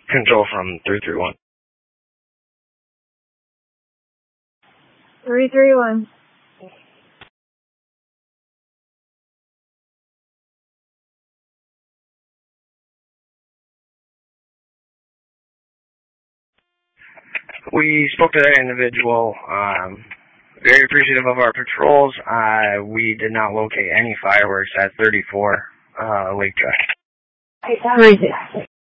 Control from 331. 331. We spoke to that individual. Very appreciative of our patrols. We did not locate any fireworks at 34 Lake Drive. Where is it?